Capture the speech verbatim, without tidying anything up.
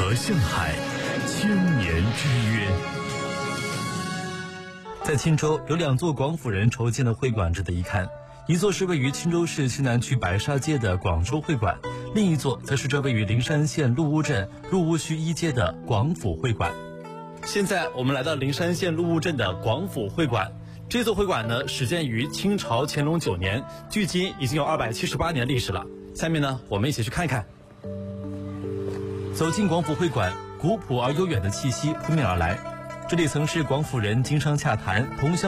河向海，千年之约。 在青州有两座广府人筹建的会馆值得一看，一座是位于青州市西南区白沙街的广州会馆，另一座则是这位于灵山县鹿屋镇鹿屋区一街的广府会馆。现在我们来到灵山县鹿屋镇的广府会馆，这座会馆呢始建于清朝乾隆九年，距今已经有二百七十八年历史了。下面呢，我们一起去看一看。走进广府会馆，古朴而悠远的气息扑面而来。这里曾是广府人经商洽谈、同乡